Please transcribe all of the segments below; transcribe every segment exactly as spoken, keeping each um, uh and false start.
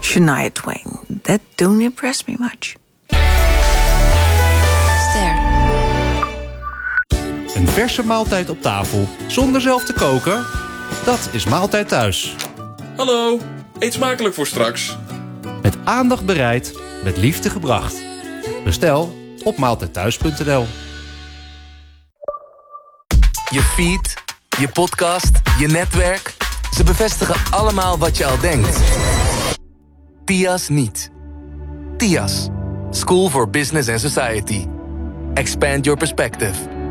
Shania Twain. That don't impress me much. Ster. Een verse maaltijd op tafel, zonder zelf te koken? Dat is Maaltijd Thuis. Hallo, eet smakelijk voor straks. Met aandacht bereid, met liefde gebracht. Bestel op maaltijdthuis punt n l. Je feed, je podcast, je netwerk. Ze bevestigen allemaal wat je al denkt. T I A S niet. T I A S. School for Business and Society. Expand your perspective.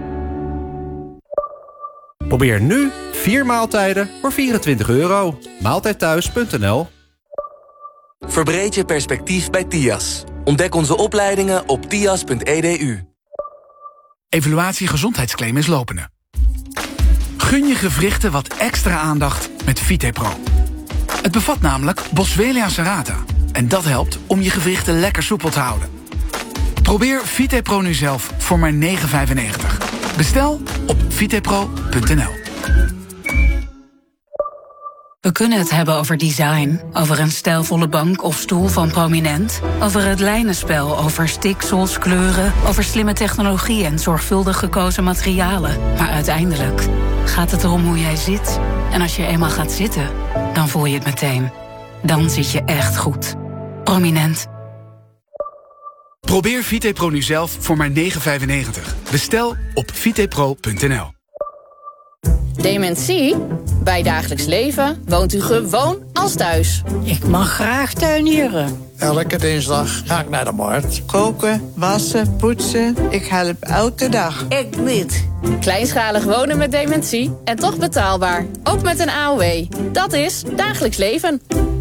Probeer nu vier maaltijden voor vierentwintig euro. maaltijdthuis punt n l. Verbreed je perspectief bij T I A S. Ontdek onze opleidingen op t i a s punt e d u. Evaluatie gezondheidsclaim is lopende. Gun je gewrichten wat extra aandacht met VitePro. Het bevat namelijk Boswellia serrata. En dat helpt om je gewrichten lekker soepel te houden. Probeer VitePro nu zelf voor maar negen vijfennegentig. Bestel op vitepro punt n l. We kunnen het hebben over design, over een stijlvolle bank of stoel van Prominent, over het lijnenspel, over stiksels, kleuren, over slimme technologie en zorgvuldig gekozen materialen. Maar uiteindelijk gaat het erom hoe jij zit. En als je eenmaal gaat zitten, dan voel je het meteen. Dan zit je echt goed. Prominent. Probeer VitePro nu zelf voor maar negen vijfennegentig. Bestel op vitepro punt n l. Dementie? Bij Dagelijks Leven woont u gewoon als thuis. Ik mag graag tuinieren. Elke dinsdag ga ik naar de markt. Koken, wassen, poetsen. Ik help elke dag. Ik niet. Kleinschalig wonen met dementie en toch betaalbaar. Ook met een A O W. Dat is Dagelijks Leven.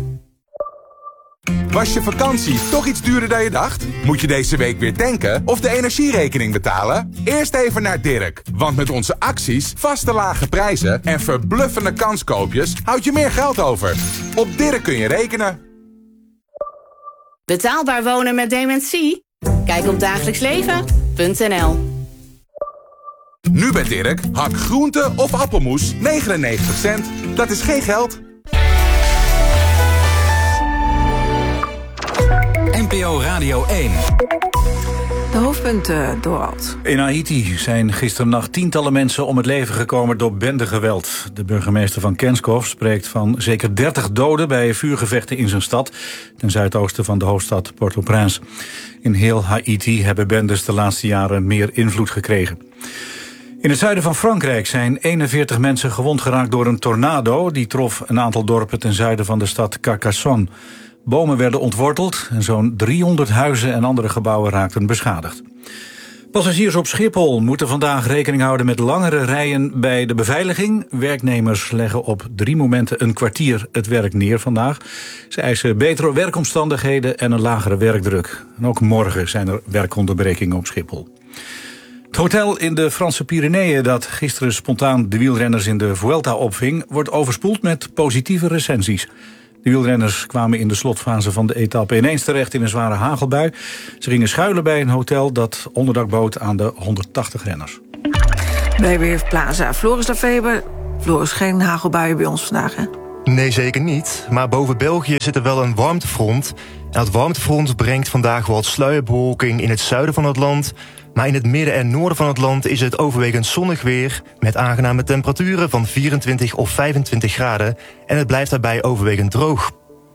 Was je vakantie toch iets duurder dan je dacht? Moet je deze week weer tanken of de energierekening betalen? Eerst even naar Dirk. Want met onze acties, vaste lage prijzen en verbluffende kanskoopjes houd je meer geld over. Op Dirk kun je rekenen. Betaalbaar wonen met dementie? Kijk op dagelijks leven punt n l. Nu bij Dirk, hak groente of appelmoes negenennegentig cent. Dat is geen geld. N P O Radio één. De hoofdpunten, Dorald. In Haiti zijn gisternacht tientallen mensen om het leven gekomen door bendegeweld. De burgemeester van Kenskov spreekt van zeker dertig doden bij vuurgevechten in zijn stad, ten zuidoosten van de hoofdstad Port-au-Prince. In heel Haiti hebben bendes de laatste jaren meer invloed gekregen. In het zuiden van Frankrijk zijn eenenveertig mensen gewond geraakt door een tornado. Die trof een aantal dorpen ten zuiden van de stad Carcassonne. Bomen werden ontworteld en zo'n driehonderd huizen en andere gebouwen raakten beschadigd. Passagiers op Schiphol moeten vandaag rekening houden met langere rijen bij de beveiliging. Werknemers leggen op drie momenten een kwartier het werk neer vandaag. Ze eisen betere werkomstandigheden en een lagere werkdruk. En ook morgen zijn er werkonderbrekingen op Schiphol. Het hotel in de Franse Pyreneeën dat gisteren spontaan de wielrenners in de Vuelta opving, wordt overspoeld met positieve recensies. De wielrenners kwamen in de slotfase van de etappe ineens terecht in een zware hagelbui. Ze gingen schuilen bij een hotel dat onderdak bood aan de honderdtachtig renners. Bij Weerplaza. Floris Lafeber. Floris, geen hagelbuien bij ons vandaag, hè? Nee, zeker niet. Maar boven België zit er wel een warmtefront. En dat warmtefront brengt vandaag wat sluierbewolking in het zuiden van het land. Maar in het midden en noorden van het land is het overwegend zonnig weer, met aangename temperaturen van vierentwintig of vijfentwintig graden. En het blijft daarbij overwegend droog.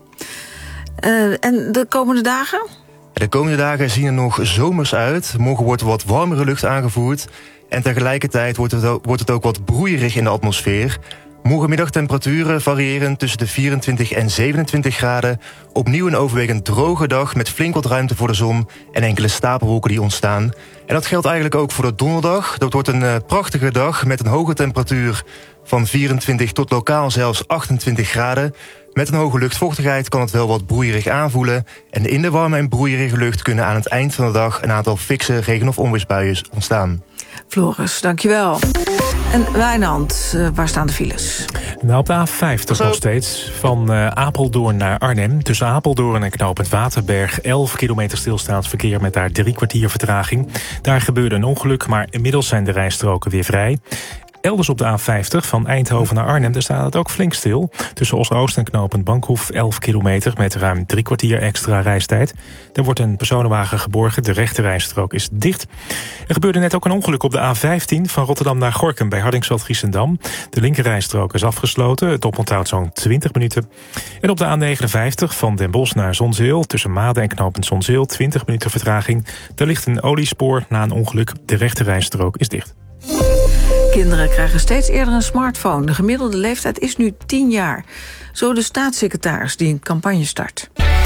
Uh, en de komende dagen? De komende dagen zien er nog zomers uit. Morgen wordt er wat warmere lucht aangevoerd. En tegelijkertijd wordt het ook, wordt het ook wat broeierig in de atmosfeer. Morgenmiddagtemperaturen variëren tussen de vierentwintig en zevenentwintig graden. Opnieuw een overwegend droge dag met flink wat ruimte voor de zon en enkele stapelwolken die ontstaan. En dat geldt eigenlijk ook voor de donderdag. Dat wordt een uh, prachtige dag met een hoge temperatuur van vierentwintig tot lokaal zelfs achtentwintig graden. Met een hoge luchtvochtigheid kan het wel wat broeierig aanvoelen. En in de warme en broeierige lucht kunnen aan het eind van de dag een aantal fikse regen- of onweersbuien ontstaan. Floris, dankjewel. En Wijnand, uh, waar staan de files? Nou, op de A vijftig nog steeds. Van uh, Apeldoorn naar Arnhem. Tussen Apeldoorn en knooppunt Waterberg. elf kilometer stilstaand verkeer met daar drie kwartier vertraging. Daar gebeurde een ongeluk, maar inmiddels zijn de rijstroken weer vrij. Elders op de A vijftig van Eindhoven naar Arnhem, daar staat het ook flink stil. Tussen Os-Oost en knooppunt Bankhoef elf kilometer met ruim drie kwartier extra reistijd. Er wordt een personenwagen geborgen, de rechterrijstrook is dicht. Er gebeurde net ook een ongeluk op de A vijftien van Rotterdam naar Gorinchem bij Hardingsveld-Giessendam. De linkerrijstrook is afgesloten, het oponthoud zo'n twintig minuten. En op de A negenenvijftig van Den Bosch naar Zonzeel tussen Maden en knooppunt Zonzeel twintig minuten vertraging. Daar ligt een oliespoor na een ongeluk, de rechterrijstrook is dicht. Kinderen krijgen steeds eerder een smartphone. De gemiddelde leeftijd is nu tien jaar. Zo de staatssecretaris die een campagne start.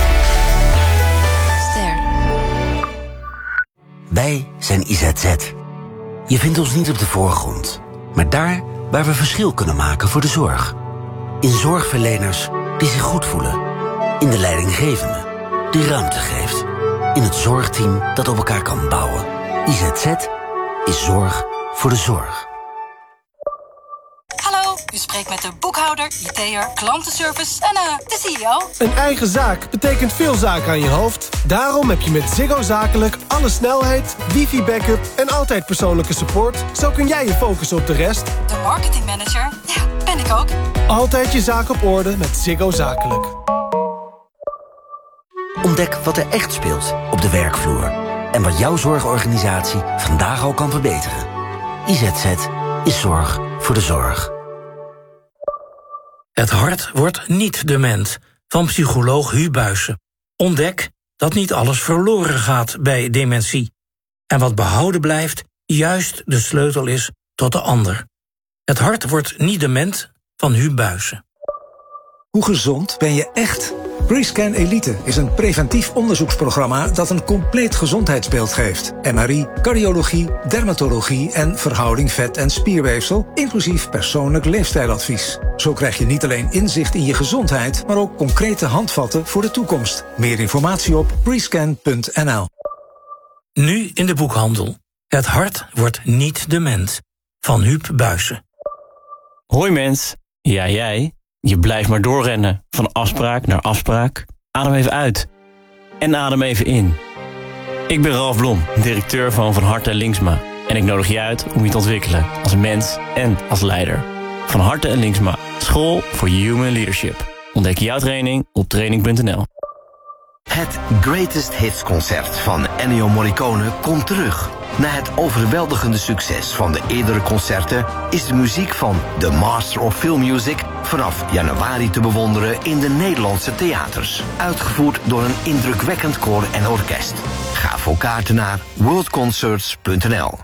Ster. Wij zijn I Z Z. Je vindt ons niet op de voorgrond, maar daar waar we verschil kunnen maken voor de zorg. In zorgverleners die zich goed voelen. In de leidinggevende die ruimte geeft. In het zorgteam dat op elkaar kan bouwen. I Z Z is zorg voor de zorg. Hallo, u spreekt met de boekhouder, I T'er, klantenservice en uh, de C E O. Een eigen zaak betekent veel zaken aan je hoofd. Daarom heb je met Ziggo Zakelijk alle snelheid, wifi-backup en altijd persoonlijke support. Zo kun jij je focussen op de rest. De marketingmanager, ja, ben ik ook. Altijd je zaak op orde met Ziggo Zakelijk. Ontdek wat er echt speelt op de werkvloer. En wat jouw zorgorganisatie vandaag al kan verbeteren. I Z Z is zorg voor de zorg. Het hart wordt niet dement, van psycholoog Hu Buijsen. Ontdek dat niet alles verloren gaat bij dementie. En wat behouden blijft, juist de sleutel is tot de ander. Het hart wordt niet dement, van Hu Buijsen. Hoe gezond ben je echt? Prescan Elite is een preventief onderzoeksprogramma dat een compleet gezondheidsbeeld geeft. M R I, cardiologie, dermatologie en verhouding vet- en spierweefsel, inclusief persoonlijk leefstijladvies. Zo krijg je niet alleen inzicht in je gezondheid, maar ook concrete handvatten voor de toekomst. Meer informatie op prescan punt n l. Nu in de boekhandel. Het hart wordt niet dement, van Huub Buijsen. Hoi mens, ja jij. Je blijft maar doorrennen, van afspraak naar afspraak. Adem even uit. En adem even in. Ik ben Ralf Blom, directeur van Van Harte en Linksma. En ik nodig je uit om je te ontwikkelen als mens en als leider. Van Harte en Linksma, school voor human leadership. Ontdek jouw training op training punt n l. Het Greatest Hits concert van Ennio Morricone komt terug. Na het overweldigende succes van de eerdere concerten is de muziek van The Master of Film Music vanaf januari te bewonderen in de Nederlandse theaters. Uitgevoerd door een indrukwekkend koor en orkest. Ga voor kaarten naar world concerts punt n l.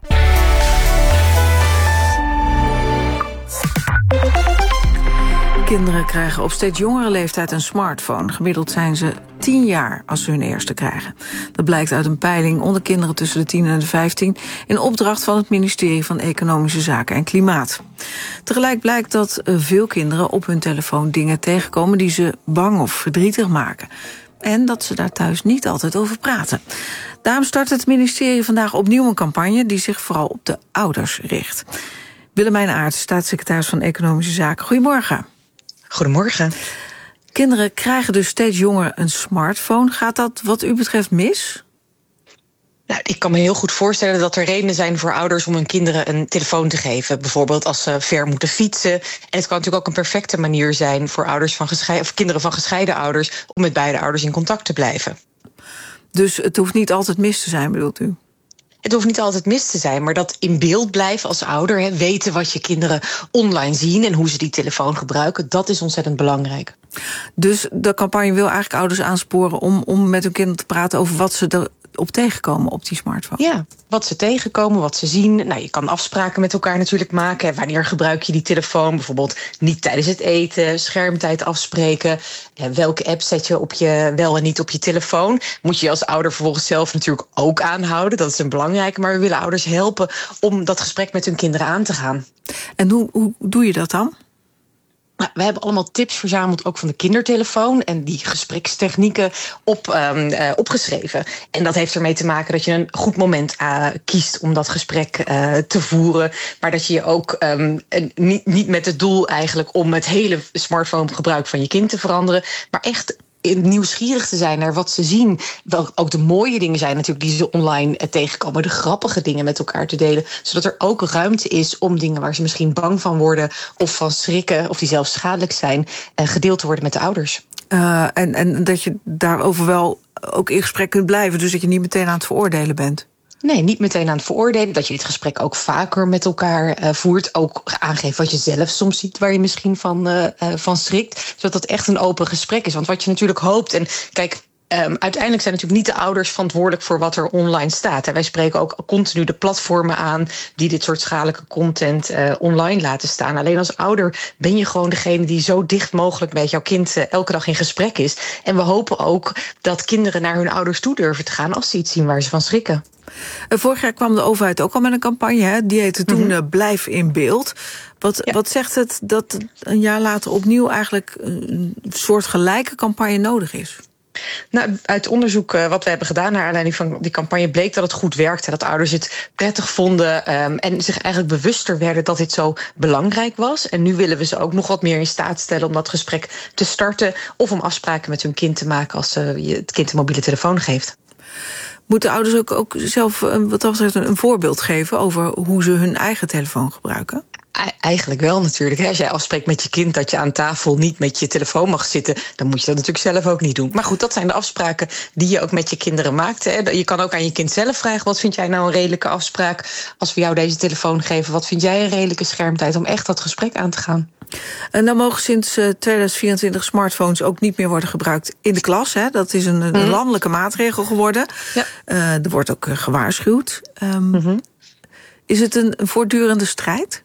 Kinderen krijgen op steeds jongere leeftijd een smartphone. Gemiddeld zijn ze tien jaar als ze hun eerste krijgen. Dat blijkt uit een peiling onder kinderen tussen de tien en de vijftien... in opdracht van het ministerie van Economische Zaken en Klimaat. Tegelijk blijkt dat veel kinderen op hun telefoon dingen tegenkomen die ze bang of verdrietig maken. En dat ze daar thuis niet altijd over praten. Daarom start het ministerie vandaag opnieuw een campagne die zich vooral op de ouders richt. Willemijn Aert, staatssecretaris van Economische Zaken. Goedemorgen. Goedemorgen. Kinderen krijgen dus steeds jonger een smartphone. Gaat dat wat u betreft mis? Nou, ik kan me heel goed voorstellen dat er redenen zijn voor ouders om hun kinderen een telefoon te geven. Bijvoorbeeld als ze ver moeten fietsen. En het kan natuurlijk ook een perfecte manier zijn voor ouders van gescheiden, of kinderen van gescheiden ouders om met beide ouders in contact te blijven. Dus het hoeft niet altijd mis te zijn, bedoelt u? Het hoeft niet altijd mis te zijn, maar dat in beeld blijven als ouder, he, weten wat je kinderen online zien en hoe ze die telefoon gebruiken, dat is ontzettend belangrijk. Dus de campagne wil eigenlijk ouders aansporen om, om met hun kinderen te praten over wat ze erop tegenkomen op die smartphone. Ja, wat ze tegenkomen, wat ze zien. Nou, je kan afspraken met elkaar natuurlijk maken. Wanneer gebruik je die telefoon? Bijvoorbeeld niet tijdens het eten, schermtijd afspreken. Welke app zet je op je wel en niet op je telefoon? Moet je als ouder vervolgens zelf natuurlijk ook aanhouden. Dat is een belangrijke, maar we willen ouders helpen om dat gesprek met hun kinderen aan te gaan. En hoe, hoe doe je dat dan? Nou, we hebben allemaal tips verzameld, ook van de kindertelefoon, en die gesprekstechnieken op, um, uh, opgeschreven. En dat heeft ermee te maken dat je een goed moment uh, kiest om dat gesprek uh, te voeren. Maar dat je je ook um, niet, niet met het doel eigenlijk om het hele smartphonegebruik van je kind te veranderen, maar echt nieuwsgierig te zijn naar wat ze zien. Wel, ook de mooie dingen zijn natuurlijk die ze online uh, tegenkomen. De grappige dingen met elkaar te delen. Zodat er ook ruimte is om dingen waar ze misschien bang van worden of van schrikken, of die zelfs schadelijk zijn, uh, gedeeld te worden met de ouders. Uh, en, en dat je daarover wel ook in gesprek kunt blijven, dus dat je niet meteen aan het veroordelen bent. Nee, niet meteen aan het veroordelen. Dat je dit gesprek ook vaker met elkaar uh, voert. Ook aangeeft wat je zelf soms ziet waar je misschien van, uh, uh, van schrikt. Zodat dat echt een open gesprek is. Want wat je natuurlijk hoopt, en kijk, Um, uiteindelijk zijn natuurlijk niet de ouders verantwoordelijk voor wat er online staat. En wij spreken ook continu de platformen aan die dit soort schadelijke content uh, online laten staan. Alleen als ouder ben je gewoon degene die zo dicht mogelijk met jouw kind uh, elke dag in gesprek is. En we hopen ook dat kinderen naar hun ouders toe durven te gaan als ze iets zien waar ze van schrikken. Vorig jaar kwam de overheid ook al met een campagne, hè? Die heette toen mm-hmm. uh, Blijf in beeld. Wat, ja. wat zegt het dat een jaar later opnieuw eigenlijk een soort gelijke campagne nodig is? Nou, uit onderzoek uh, wat we hebben gedaan naar aanleiding van die campagne bleek dat het goed werkte. Dat ouders het prettig vonden um, en zich eigenlijk bewuster werden dat dit zo belangrijk was. En nu willen we ze ook nog wat meer in staat stellen om dat gesprek te starten of om afspraken met hun kind te maken als uh, je het kind een mobiele telefoon geeft. Moeten ouders ook, ook zelf wat dat betreft een voorbeeld geven over hoe ze hun eigen telefoon gebruiken? Eigenlijk wel natuurlijk. Als jij afspreekt met je kind dat je aan tafel niet met je telefoon mag zitten, dan moet je dat natuurlijk zelf ook niet doen. Maar goed, dat zijn de afspraken die je ook met je kinderen maakt. Je kan ook aan je kind zelf vragen, wat vind jij nou een redelijke afspraak? Als we jou deze telefoon geven, wat vind jij een redelijke schermtijd om echt dat gesprek aan te gaan? En dan mogen sinds tweeduizend vierentwintig smartphones ook niet meer worden gebruikt in de klas. Hè? Dat is een, een mm-hmm. landelijke maatregel geworden. Ja. Uh, er wordt ook gewaarschuwd. Um, mm-hmm. Is het een, een voortdurende strijd?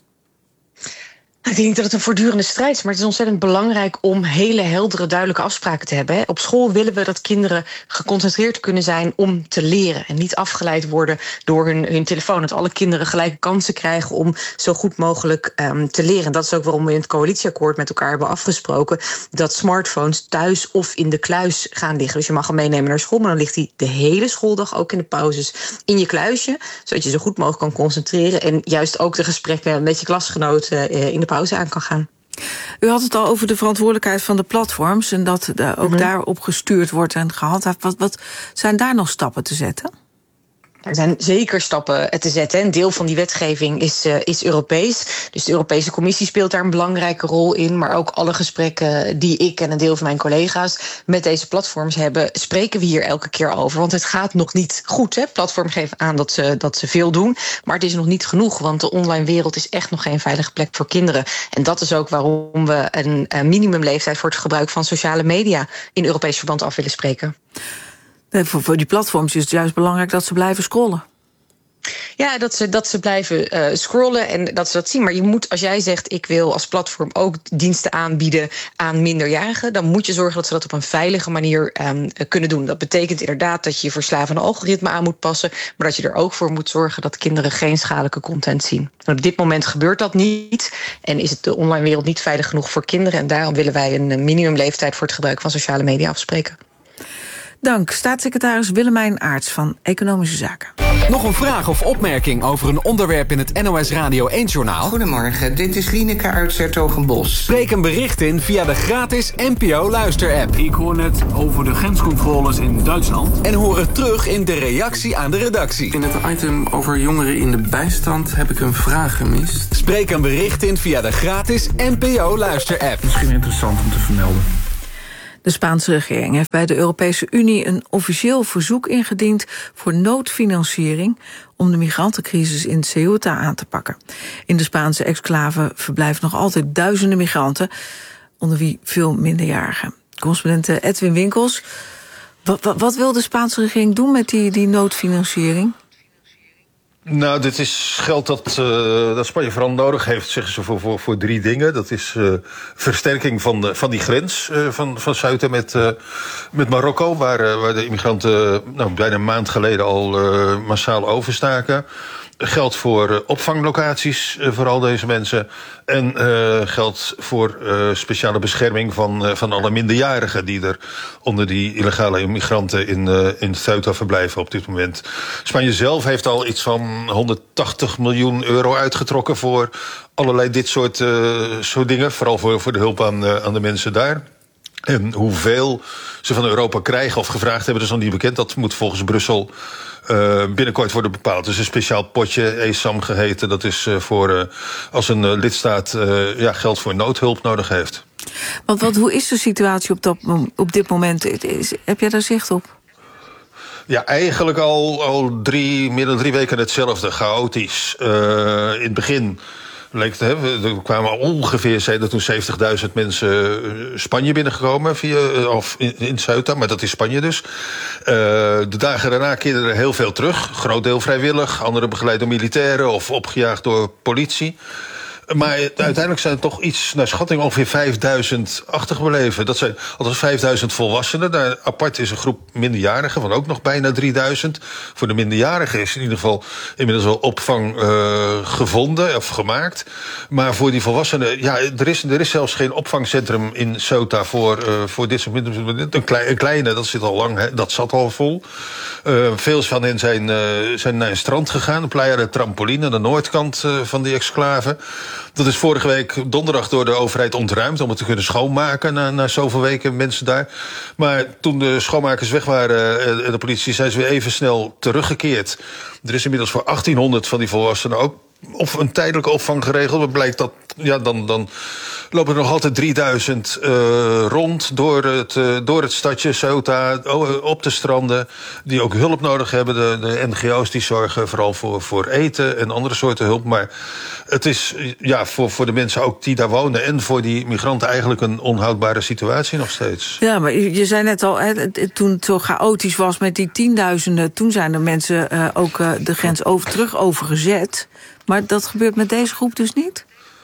Ik denk niet dat het een voortdurende strijd is, maar het is ontzettend belangrijk om hele heldere, duidelijke afspraken te hebben. Op school willen we dat kinderen geconcentreerd kunnen zijn om te leren en niet afgeleid worden door hun, hun telefoon. Dat alle kinderen gelijke kansen krijgen om zo goed mogelijk um, te leren. En dat is ook waarom we in het coalitieakkoord met elkaar hebben afgesproken dat smartphones thuis of in de kluis gaan liggen. Dus je mag hem meenemen naar school, maar dan ligt hij de hele schooldag, ook in de pauzes, in je kluisje, zodat je zo goed mogelijk kan concentreren en juist ook de gesprekken met je klasgenoten uh, in de pauze aan kan gaan. U had het al over de verantwoordelijkheid van de platforms en dat uh, ook mm-hmm. daarop gestuurd wordt en gehandhaafd. Wat, wat zijn daar nog stappen te zetten? Er zijn zeker stappen te zetten. Een deel van die wetgeving is, uh, is Europees. Dus de Europese Commissie speelt daar een belangrijke rol in. Maar ook alle gesprekken die ik en een deel van mijn collega's met deze platforms hebben, spreken we hier elke keer over. Want het gaat nog niet goed. Hè? Platforms geven aan dat ze, dat ze veel doen. Maar het is nog niet genoeg. Want de online wereld is echt nog geen veilige plek voor kinderen. En dat is ook waarom we een, een minimumleeftijd voor het gebruik van sociale media in Europees verband af willen spreken. Nee, voor, voor die platforms is het juist belangrijk dat ze blijven scrollen. Ja, dat ze, dat ze blijven uh, scrollen en dat ze dat zien. Maar je moet, als jij zegt, ik wil als platform ook diensten aanbieden aan minderjarigen, dan moet je zorgen dat ze dat op een veilige manier um, kunnen doen. Dat betekent inderdaad dat je je verslavende algoritme aan moet passen, maar dat je er ook voor moet zorgen dat kinderen geen schadelijke content zien. En op dit moment gebeurt dat niet en is het de online wereld niet veilig genoeg voor kinderen. En daarom willen wij een minimumleeftijd voor het gebruik van sociale media afspreken. Dank, staatssecretaris Willemijn Aarts van Economische Zaken. Nog een vraag of opmerking over een onderwerp in het N O S Radio één-journaal? Goedemorgen, dit is Lieneke uit 's-Hertogenbosch. Spreek een bericht in via de gratis N P O-luister-app. Ik hoor net over de grenscontroles in Duitsland. En hoor het terug in de reactie aan de redactie. In het item over jongeren in de bijstand heb ik een vraag gemist. Spreek een bericht in via de gratis N P O-luister-app. Misschien interessant om te vermelden. De Spaanse regering heeft bij de Europese Unie een officieel verzoek ingediend voor noodfinanciering om de migrantencrisis in Ceuta aan te pakken. In de Spaanse exclave verblijven nog altijd duizenden migranten, onder wie veel minderjarigen. Correspondent Edwin Winkels, wat, wat, wat wil de Spaanse regering doen met die, die noodfinanciering? Nou, dit is geld dat, uh, dat Spanje vooral nodig heeft, zeggen ze, voor, voor, voor drie dingen. Dat is uh, versterking van, de, van die grens uh, van, van Ceuta met, uh, met Marokko, waar, uh, waar de immigranten uh, nou, bijna een maand geleden al uh, massaal overstaken. Geld voor uh, opvanglocaties uh, voor al deze mensen. En uh, geld voor uh, speciale bescherming van, uh, van alle minderjarigen die er onder die illegale immigranten in, uh, in Ceuta verblijven op dit moment. Spanje zelf heeft al iets van honderdtachtig miljoen euro uitgetrokken voor allerlei dit soort, uh, soort dingen. Vooral voor, voor de hulp aan, uh, aan de mensen daar. En hoeveel ze van Europa krijgen of gevraagd hebben, dat is nog niet bekend. Dat moet volgens Brussel uh, binnenkort worden bepaald. Dus een speciaal potje, E S A M geheten. Dat is uh, voor uh, als een uh, lidstaat uh, ja, geld voor noodhulp nodig heeft. Want wat, hoe is de situatie op, dat, op dit moment? Is, heb jij daar zicht op? Ja, eigenlijk al, al drie, meer dan drie weken hetzelfde. Chaotisch. Uh, in het begin leek het, hè, er kwamen ongeveer zijn er toen zeventigduizend mensen Spanje binnengekomen via, of in, in Ceuta, maar dat is Spanje dus. Uh, de dagen daarna keerden er heel veel terug. Groot deel vrijwillig, andere begeleid door militairen of opgejaagd door politie. Maar uiteindelijk zijn er toch iets, naar schatting, ongeveer vijfduizend achtergebleven. Dat zijn althans vijfduizend volwassenen. Daar apart is een groep minderjarigen van ook nog bijna drieduizend. Voor de minderjarigen is in ieder geval inmiddels wel opvang uh, gevonden of gemaakt. Maar voor die volwassenen, ja, er is, er is zelfs geen opvangcentrum in Ceuta voor, uh, voor dit soort mensen. Een, klein, een kleine, dat zit al lang, hè, dat zat al vol. Uh, veel van hen zijn, uh, zijn naar een strand gegaan, Playa de Trampoline, aan de noordkant uh, van die exclave. Dat is vorige week donderdag door de overheid ontruimd om het te kunnen schoonmaken na, na zoveel weken mensen daar. Maar toen de schoonmakers weg waren en uh, de politie, zijn ze weer even snel teruggekeerd. Er is inmiddels voor achttienhonderd van die volwassenen ook of een tijdelijke opvang geregeld. Het blijkt dat, ja, dan, dan lopen er nog altijd drieduizend uh, rond door het, uh, door het stadje Ceuta, op de stranden, die ook hulp nodig hebben. De, de N G O's die zorgen vooral voor, voor eten en andere soorten hulp. Maar het is ja, voor, voor de mensen ook die daar wonen en voor die migranten eigenlijk een onhoudbare situatie nog steeds. Ja, maar je zei net al, hè, toen het zo chaotisch was met die tienduizenden, toen zijn er mensen uh, ook uh, de grens over, terug overgezet. Maar dat gebeurt met deze groep dus niet?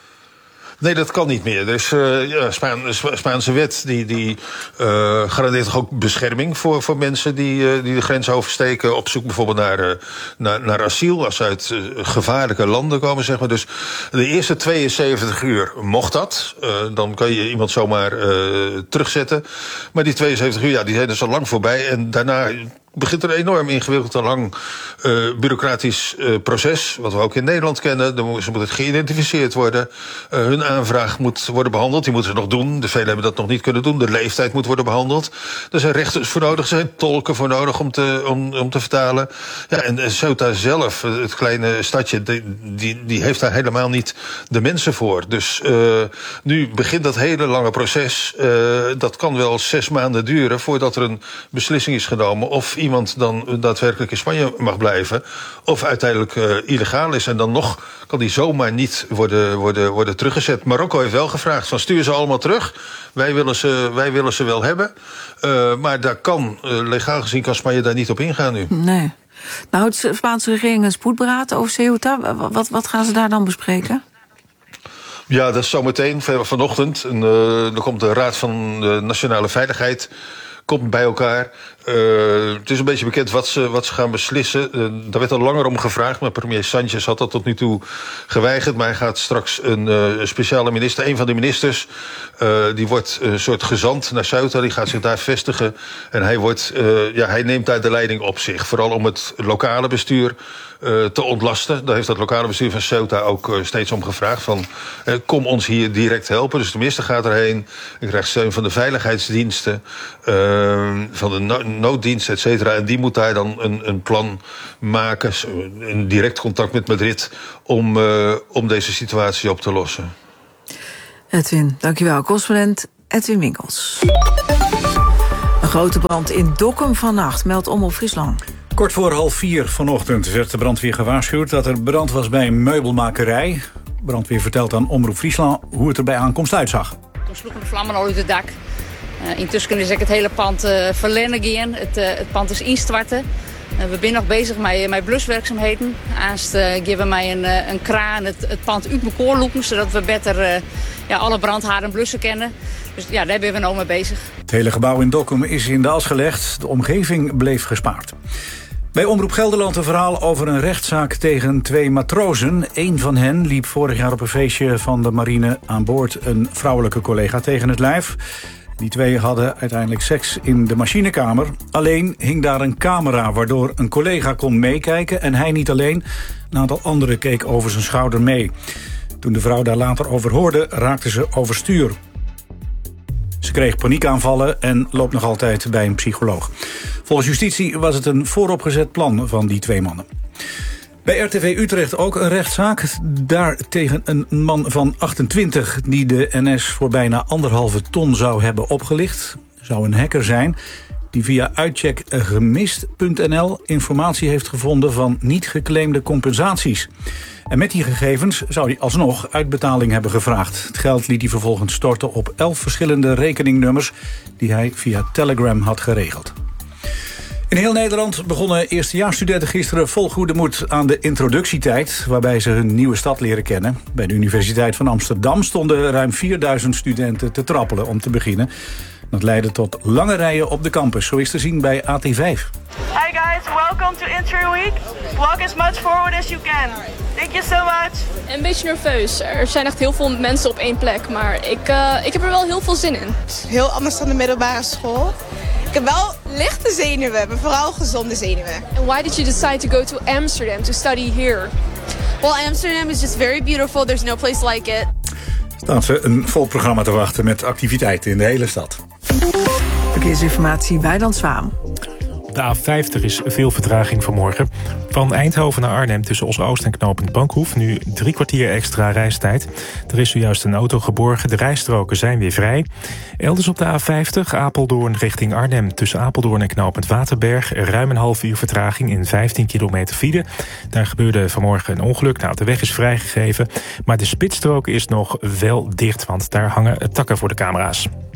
Nee, dat kan niet meer. Er is uh, ja, Spaan, Spaanse wet die, die uh, garandeert toch ook bescherming voor, voor mensen die, uh, die de grens oversteken, op zoek bijvoorbeeld naar, uh, naar, naar asiel, als ze uit uh, gevaarlijke landen komen, zeg maar. Dus de eerste tweeënzeventig uur mocht dat. Uh, dan kan je iemand zomaar uh, terugzetten. Maar die tweeënzeventig uur, ja, die zijn dus al lang voorbij. En daarna begint er een enorm ingewikkeld en lang uh, bureaucratisch uh, proces, wat we ook in Nederland kennen. Dan moet, ze moet het geïdentificeerd worden. Uh, hun aanvraag moet worden behandeld. Die moeten ze nog doen. De velen hebben dat nog niet kunnen doen. De leeftijd moet worden behandeld. Er zijn rechters voor nodig. Er zijn tolken voor nodig om te, om, om te vertalen. Ja, en Ceuta zelf, het kleine stadje, die, die, die heeft daar helemaal niet de mensen voor. Dus uh, nu begint dat hele lange proces. Uh, dat kan wel zes maanden duren voordat er een beslissing is genomen of iemand dan daadwerkelijk in Spanje mag blijven, of uiteindelijk uh, illegaal is. En dan nog kan die zomaar niet worden, worden, worden teruggezet. Marokko heeft wel gevraagd van stuur ze allemaal terug. Wij willen ze, wij willen ze wel hebben. Uh, maar daar kan, uh, legaal gezien kan Spanje daar niet op ingaan nu. Nee. Nou, de Spaanse regering een spoedberaad over Ceuta. Wat, wat gaan ze daar dan bespreken? Ja, dat is zometeen, vanochtend. En, uh, dan komt de Raad van de Nationale Veiligheid komt bij elkaar. Uh, het is een beetje bekend wat ze, wat ze gaan beslissen. Uh, daar werd al langer om gevraagd, maar premier Sanchez had dat tot nu toe geweigerd. Maar hij gaat straks een uh, speciale minister, een van de ministers, uh, die wordt een soort gezant naar Ceuta, die gaat zich daar vestigen. En hij, wordt, uh, ja, hij neemt daar de leiding op zich. Vooral om het lokale bestuur uh, te ontlasten. Daar heeft het lokale bestuur van Ceuta ook uh, steeds om gevraagd. Van, uh, kom ons hier direct helpen. Dus de minister gaat erheen. Hij krijgt steun van de veiligheidsdiensten, uh, van de no- nooddienst, et cetera. En die moet daar dan een, een plan maken, in direct contact met Madrid, om, uh, om deze situatie op te lossen. Edwin, dankjewel. Correspondent Edwin Winkels. Een grote brand in Dokkum vannacht, meldt Omroep Friesland. Kort voor half vier vanochtend werd de brandweer gewaarschuwd dat er brand was bij een meubelmakerij. Brandweer vertelt aan Omroep Friesland hoe het er bij aankomst uitzag. Toen sloegen de vlammen al uit het dak. Uh, intussen is het hele pand uh, verlennen gaan. Het, uh, het pand is instorten. Uh, we zijn nog bezig met, met bluswerkzaamheden. Aanst uh, geven we mij een, uh, een kraan het, het pand uit elkaar lopen, zodat we beter uh, ja, alle brandhaarden blussen kennen. Dus ja, daar zijn we nou mee bezig. Het hele gebouw in Dokkum is in de as gelegd. De omgeving bleef gespaard. Bij Omroep Gelderland een verhaal over een rechtszaak tegen twee matrozen. Eén van hen liep vorig jaar op een feestje van de marine aan boord een vrouwelijke collega tegen het lijf. Die twee hadden uiteindelijk seks in de machinekamer. Alleen hing daar een camera waardoor een collega kon meekijken en hij niet alleen. Een aantal anderen keken over zijn schouder mee. Toen de vrouw daar later over hoorde, raakte ze overstuur. Ze kreeg paniekaanvallen en loopt nog altijd bij een psycholoog. Volgens justitie was het een vooropgezet plan van die twee mannen. Bij R T V Utrecht ook een rechtszaak. Daar tegen een man van achtentwintig die de N S voor bijna anderhalve ton zou hebben opgelicht. Zou een hacker zijn die via uitcheck gemist punt n l informatie heeft gevonden van niet geclaimde compensaties. En met die gegevens zou hij alsnog uitbetaling hebben gevraagd. Het geld liet hij vervolgens storten op elf verschillende rekeningnummers die hij via Telegram had geregeld. In heel Nederland begonnen eerstejaarsstudenten gisteren vol goede moed aan de introductietijd, waarbij ze hun nieuwe stad leren kennen. Bij de Universiteit van Amsterdam stonden ruim vierduizend studenten te trappelen om te beginnen. Dat leidde tot lange rijen op de campus, zo is te zien bij A T vijf. Hi guys, welcome to Intro Week. Walk as much forward as you can. Thank you so much. Een beetje nerveus. Er zijn echt heel veel mensen op één plek, maar ik, uh, ik heb er wel heel veel zin in. Heel anders dan de middelbare school. Ik heb wel lichte zenuwen, maar vooral gezonde zenuwen. And why did you decide to go to Amsterdam to study here? Well, Amsterdam is just very beautiful. There's no place like it. Staan ze een vol programma te wachten met activiteiten in de hele stad. Verkeersinformatie Wijnand Zwaan. De A vijftig is veel vertraging vanmorgen. Van Eindhoven naar Arnhem tussen Os-Oost en knooppunt Bankhoef. Nu drie kwartier extra reistijd. Er is zojuist een auto geborgen. De rijstroken zijn weer vrij. Elders op de A vijftig, Apeldoorn richting Arnhem. Tussen Apeldoorn en knooppunt Waterberg. Ruim een half uur vertraging in vijftien kilometer file. Daar gebeurde vanmorgen een ongeluk. Nou, de weg is vrijgegeven. Maar de spitsstrook is nog wel dicht, want daar hangen takken voor de camera's.